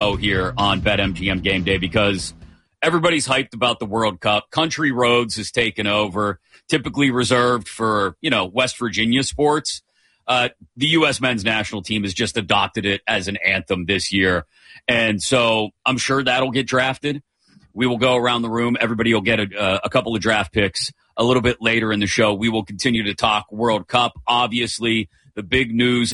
show here on BetMGM Game Day because everybody's hyped about the World Cup. Country Roads has taken over, typically reserved for, West Virginia sports. The U.S. men's national team has just adopted it as an anthem this year. And so I'm sure that'll get drafted. We will go around the room. Everybody will get a couple of draft picks a little bit later in the show. We will continue to talk World Cup. Obviously, the big news